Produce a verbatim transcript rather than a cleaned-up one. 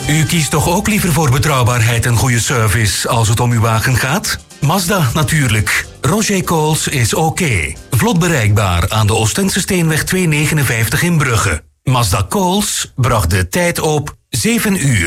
U kiest toch ook liever voor betrouwbaarheid en goede service als het om uw wagen gaat? Mazda natuurlijk. Roger Coles is oké. Vlot bereikbaar aan de Oostense Steenweg tweehonderdnegenenvijftig in Brugge. Mazda Coles bracht de tijd op zeven uur.